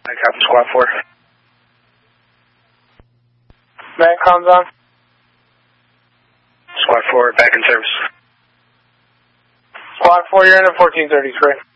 I copy Squad 4. Man, comms on. Squad 4, back in service. Squad 4, you're in at 1433.